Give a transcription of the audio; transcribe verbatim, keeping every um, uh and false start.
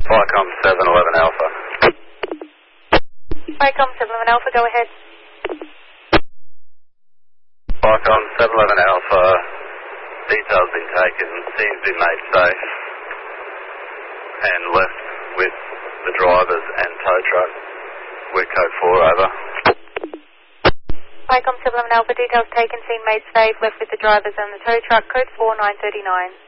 Vicom seven eleven Alpha. Vicom seven eleven Alpha, go ahead. Vicom seven eleven Alpha, details been taken, scene's been made safe, and left with the drivers and tow truck. We're code four, over. Vicom seven eleven Alpha, details taken, scene made safe, left with the drivers and the tow truck, code four nine thirty-nine.